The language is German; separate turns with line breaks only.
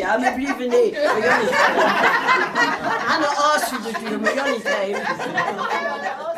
Ja, wir blijven niet. We gaan niet. Aan de as, we gaan niet heen.